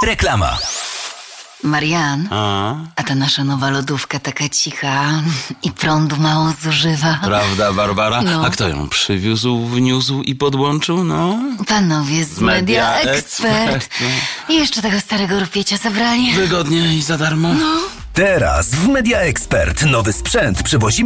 Reklama. Marian, a ta nasza nowa lodówka taka cicha i prądu mało zużywa. Prawda, Barbara? No. A kto ją przywiózł, wniósł i podłączył? No, Panowie z Media Expert. I jeszcze tego starego rupiecia zabrali. wygodnie i za darmo. No. Teraz w Media Expert nowy sprzęt przywozimy